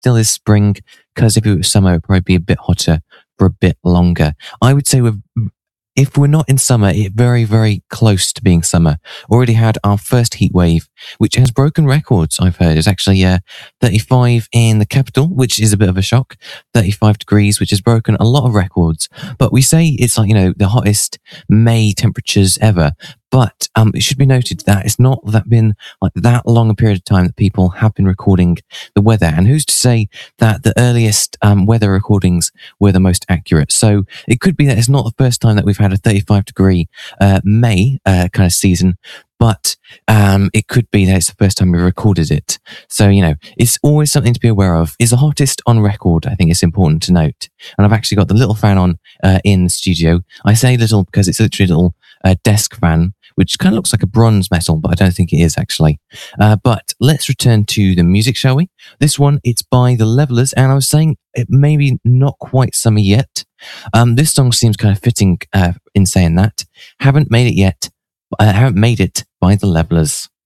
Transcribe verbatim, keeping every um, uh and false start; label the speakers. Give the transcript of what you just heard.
Speaker 1: still is spring, because if it was summer, it'd probably be a bit hotter for a bit longer. I would say we're, if we're not in summer, it's very, very close to being summer. Already had our first heat wave, which has broken records, I've heard. It's actually uh, thirty-five in the capital, which is a bit of a shock. thirty-five degrees, which has broken a lot of records. But we say it's like, you know, the hottest May temperatures ever. But um, it should be noted that it's not that been like that long a period of time that people have been recording the weather. And who's to say that the earliest um, weather recordings were the most accurate? So it could be that it's not the first time that we've had a thirty-five degree uh, May uh, kind of season, but um, it could be that it's the first time we recorded it. So, you know, it's always something to be aware of. It's the hottest on record, I think it's important to note. And I've actually got the little fan on uh, in the studio. I say little because it's literally a little uh, desk fan, which kind of looks like a bronze metal, but I don't think it is actually. Uh, but let's return to the music, shall we? This one, it's by The Levellers, and I was saying it maybe not quite summer yet. Um, this song seems kind of fitting uh, in saying that. Haven't made it yet. I haven't made it by The Levellers.